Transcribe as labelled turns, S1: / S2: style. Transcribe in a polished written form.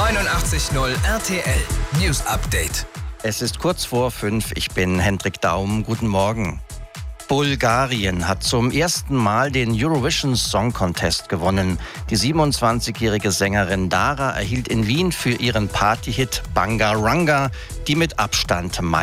S1: 89.0 RTL News Update.
S2: Es ist kurz vor 5. Ich bin Hendrik Daum. Guten Morgen. Bulgarien hat zum ersten Mal den Eurovision Song Contest gewonnen. Die 27-jährige Sängerin Dara erhielt in Wien für ihren Partyhit Bangaranga die mit Abstand